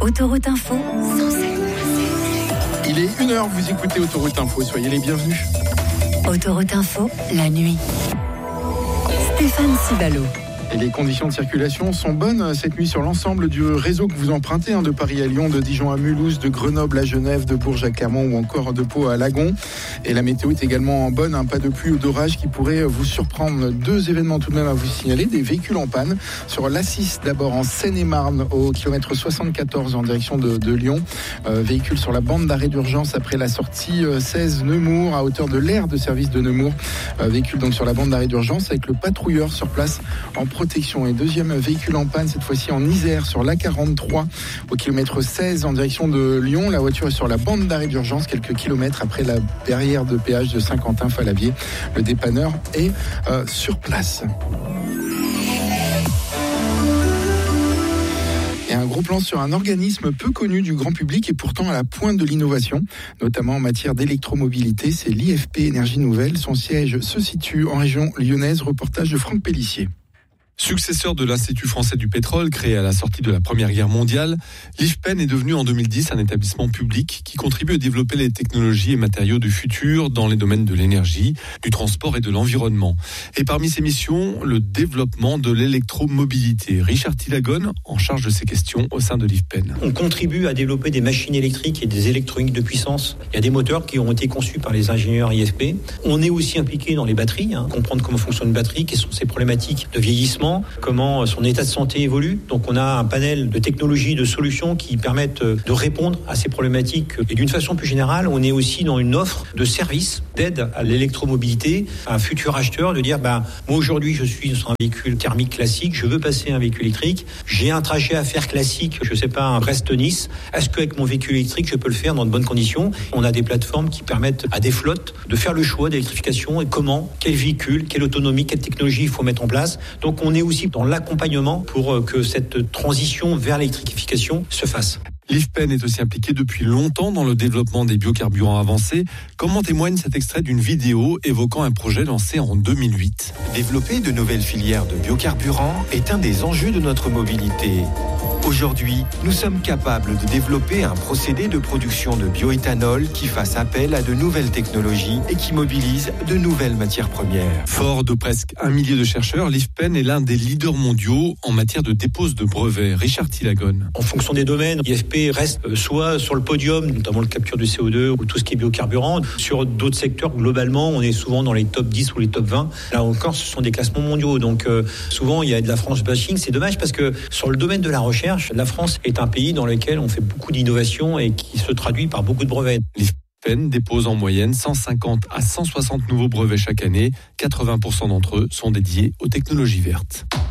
Autoroute Info, Il est 1h, vous écoutez Autoroute Info, soyez les bienvenus. Autoroute Info, la nuit. Stéphane Cibalo. Et les conditions de circulation sont bonnes cette nuit sur l'ensemble du réseau que vous empruntez, de Paris à Lyon, de Dijon à Mulhouse, de Grenoble à Genève, de Bourges à Clermont ou encore de Pau à Lagon. Et la météo est également bonne, pas de pluie ou d'orage qui pourrait vous surprendre. 2 événements tout de même à vous signaler, des véhicules en panne sur l'A6 d'abord en Seine-et-Marne au kilomètre 74 en direction de Lyon. Véhicule sur la bande d'arrêt d'urgence après la sortie 16 Nemours à hauteur de l'aire de service de Nemours. Véhicule donc sur la bande d'arrêt d'urgence avec le patrouilleur sur place en protection. Et deuxième véhicule en panne, cette fois-ci en Isère, sur l'A43, au kilomètre 16 en direction de Lyon. La voiture est sur la bande d'arrêt d'urgence, quelques kilomètres après la barrière de péage de Saint-Quentin-Falavier. Le dépanneur est sur place. Et un gros plan sur un organisme peu connu du grand public et pourtant à la pointe de l'innovation, notamment en matière d'électromobilité. C'est l'IFP Énergie Nouvelle. Son siège se situe en région lyonnaise. Reportage de Franck Pellissier. Successeur de l'Institut français du pétrole, créé à la sortie de la Première Guerre mondiale, l'IFPEN est devenu en 2010 un établissement public qui contribue à développer les technologies et matériaux du futur dans les domaines de l'énergie, du transport et de l'environnement. Et parmi ses missions, le développement de l'électromobilité. Richard Tilagone, en charge de ces questions au sein de l'IFPEN. On contribue à développer des machines électriques et des électroniques de puissance. Il y a des moteurs qui ont été conçus par les ingénieurs IFP. On est aussi impliqué dans les batteries, comprendre comment fonctionne une batterie, quelles sont ses problématiques de vieillissement, comment son état de santé évolue. Donc on a un panel de technologies, de solutions qui permettent de répondre à ces problématiques. Et d'une façon plus générale, on est aussi dans une offre de services d'aide à l'électromobilité, à un futur acheteur de dire, moi aujourd'hui je suis sur un véhicule thermique classique, je veux passer à un véhicule électrique, j'ai un trajet à faire classique, un Brest-Nice, est-ce qu'avec mon véhicule électrique je peux le faire dans de bonnes conditions? On a des plateformes qui permettent à des flottes de faire le choix d'électrification et comment, quel véhicule, quelle autonomie, quelle technologie il faut mettre en place. Donc on est aussi dans l'accompagnement pour que cette transition vers l'électrification se fasse. L'IFPEN est aussi impliqué depuis longtemps dans le développement des biocarburants avancés, comme en témoigne cet extrait d'une vidéo évoquant un projet lancé en 2008. Développer de nouvelles filières de biocarburants est un des enjeux de notre mobilité. Aujourd'hui, nous sommes capables de développer un procédé de production de bioéthanol qui fasse appel à de nouvelles technologies et qui mobilise de nouvelles matières premières. Fort de presque 1 millier de chercheurs, l'IFPEN est l'un des leaders mondiaux en matière de dépose de brevets. Richard Tilagone. En fonction des domaines, l'IFP reste soit sur le podium, notamment le capture du CO2 ou tout ce qui est biocarburant. Sur d'autres secteurs, globalement, on est souvent dans les top 10 ou les top 20. Là encore, ce sont des classements mondiaux. Donc souvent, il y a de la France bashing. C'est dommage parce que sur le domaine de la recherche, la France est un pays dans lequel on fait beaucoup d'innovation et qui se traduit par beaucoup de brevets. L'IFPEN dépose en moyenne 150 à 160 nouveaux brevets chaque année. 80% d'entre eux sont dédiés aux technologies vertes.